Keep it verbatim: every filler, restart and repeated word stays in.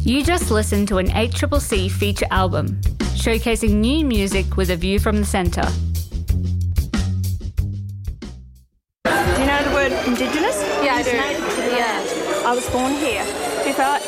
You just listened to an eight C C C feature album, showcasing new music with a view from the centre. Do you know the word Indigenous? Yeah, I do. Yeah. Yeah. I was born here. If I